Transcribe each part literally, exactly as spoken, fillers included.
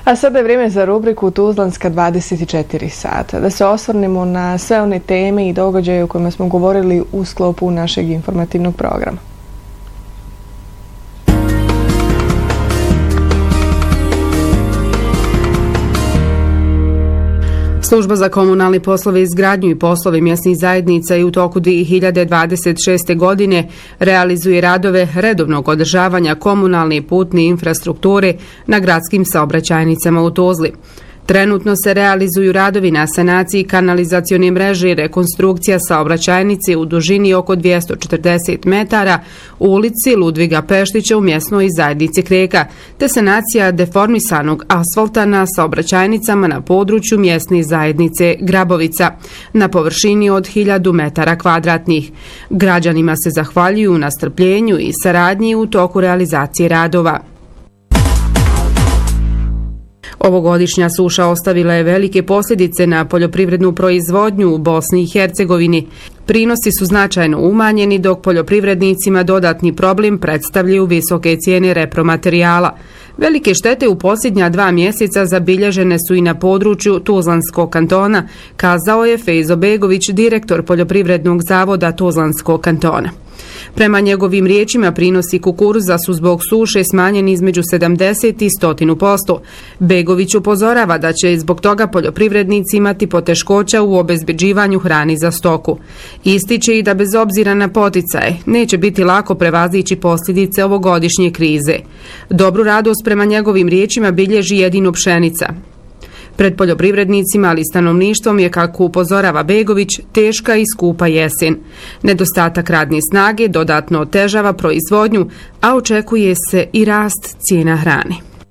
A sada je vrijeme za rubriku Tuzlanska dvadeset četiri sata. Da se osvrnemo na sve one teme i događaje o kojima smo govorili u sklopu našeg informativnog programa. Služba za komunalni poslove, izgradnju i poslove mjesnih zajednica i u toku dvije hiljade dvadeset šeste. godine realizuje radove redovnog održavanja komunalne i putne infrastrukture na gradskim saobraćajnicama u Tuzli. Trenutno se realizuju radovi na sanaciji kanalizacione mreže i rekonstrukcija saobraćajnice u dužini oko dvjesto četrdeset metara u ulici Ludviga Peštića u mjesnoj zajednici Kreka, te sanacija deformisanog asfalta na saobraćajnicama na području mjesne zajednice Grabovica na površini od hiljadu metara kvadratnih. Građanima se zahvaljuju na strpljenju i saradnji u toku realizacije radova. Ovogodišnja suša ostavila je velike posljedice na poljoprivrednu proizvodnju u Bosni i Hercegovini. Prinosi su značajno umanjeni, dok poljoprivrednicima dodatni problem predstavljaju visoke cijene repromaterijala. Velike štete u posljednja dva mjeseca zabilježene su i na području Tuzlanskog kantona, kazao je Fejzo Begović, direktor Poljoprivrednog zavoda Tuzlanskog kantona. Prema njegovim riječima, prinosi kukuruza su zbog suše smanjeni između sedamdeset i sto posto. Begović upozorava da će zbog toga poljoprivrednici imati poteškoća u obezbeđivanju hrani za stoku. Ističe i da bez obzira na poticaje neće biti lako prevazići posljedice ovogodišnje krize. Dobru radost prema njegovim riječima bilježi jedino pšenica. Pred poljoprivrednicima, ali i stanovništvom je, kako upozorava Begović, teška i skupa jesen. Nedostatak radne snage dodatno otežava proizvodnju, a očekuje se i rast cijena hrane.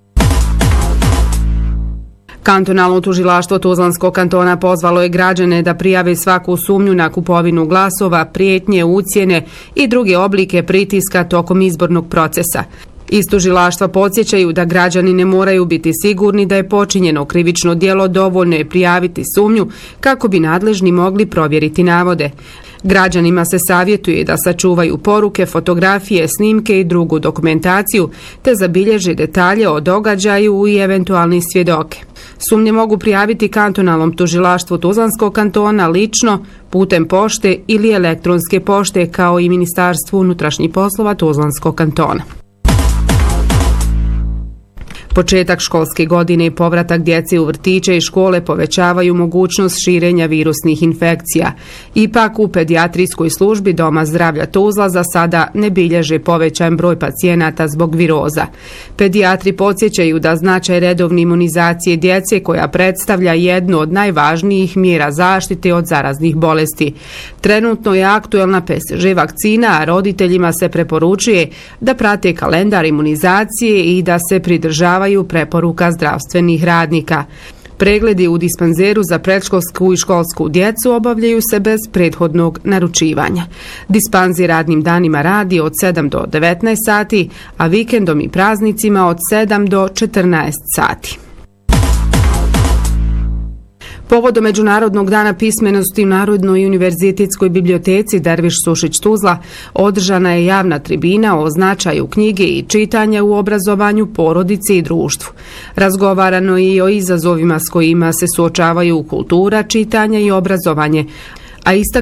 Kantonalno tužilaštvo Tuzlanskog kantona pozvalo je građane da prijave svaku sumnju na kupovinu glasova, prijetnje, ucjene i druge oblike pritiska tokom izbornog procesa. Iz tužilaštva podsjećaju da građani ne moraju biti sigurni da je počinjeno krivično djelo, dovoljno je prijaviti sumnju kako bi nadležni mogli provjeriti navode. Građanima se savjetuje da sačuvaju poruke, fotografije, snimke i drugu dokumentaciju, te zabilježe detalje o događaju i eventualni svjedoke. Sumnje mogu prijaviti kantonalnom tužilaštvu Tuzlanskog kantona lično, putem pošte ili elektronske pošte, kao i Ministarstvu unutrašnjih poslova Tuzlanskog kantona. Početak školske godine i povratak djece u vrtiće i škole povećavaju mogućnost širenja virusnih infekcija. Ipak u pedijatrijskoj službi Doma zdravlja Tuzla za sada ne bilježe povećan broj pacijenata zbog viroza. Pedijatri podsjećaju da značaj redovne imunizacije djece, koja predstavlja jednu od najvažnijih mjera zaštite od zaraznih bolesti. Trenutno je aktuelna P S Ž vakcina, a roditeljima se preporučuje da prate kalendar imunizacije i da se pridržavaju preporuka zdravstvenih radnika. Pregledi u dispanzeru za predškolsku i školsku djecu obavljaju se bez prethodnog naručivanja. Dispanzir radnim danima radi od sedam do devetnaest sati, a vikendom i praznicima od sedam do četrnaest sati. Povodom Međunarodnog dana pismenosti u Narodnoj univerzitetskoj biblioteci Derviš Sušić Tuzla održana je javna tribina o značaju knjige i čitanja u obrazovanju porodice i društvu. Razgovarano je i o izazovima s kojima se suočavaju kultura, čitanja i obrazovanje, a istaknuto